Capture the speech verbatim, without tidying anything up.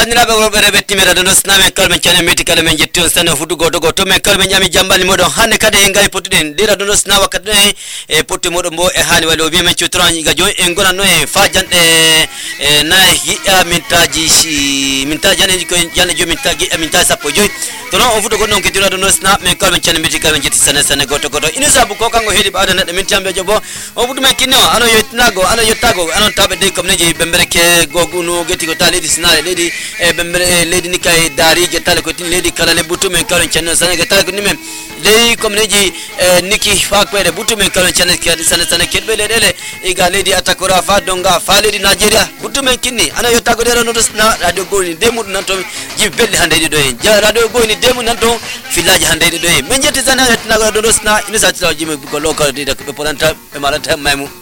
bandiraɓe worɓe ɓettimira ɗo sname kalmen cane metikala men jetti on sane fudu goto goto men kalmen ñami jambani moɗon hande kadi en gari pottuɗen ɗira ɗo sna wakkati ɗo e potti moɗon bo e hani waɗi o wiyamen cotran iga joni en gonanno e fa janɗe e nayi hiƴƴa mintaji mintaji janeji ko jande joyi minta giƴƴa mintaji sappo e joyyi to noon on fudu goɗɗo on kettira ɗo sna men kalmen cane metikala men jetti sane sane goto goto ina sabu ko kanko heeɗi ɓawde neɗɗo min tambejo bo on fudu men kinne o ano yettinago ano yettago anon taɓe dey comme neji bembereke goguno getti ko ta leydi sinare leydi e bembere leydi ni kay dari gettale ko tin leydi kala le butu men kalon cenno sane gettale ko nimen leydi comme neji niki fakpede butu men kalon cenne sane sane kedbe ledele iga leydi atakora fa donga fa leydi Nigeria butu men kinni ana yottago dero no na radio goni demu nan to jibi belde hande de do en ja radio goni demu nan to fillaji hande de do en men jetti sane na do do sna ina sa taw jimi ko lokal de ko poranta e malanta maymu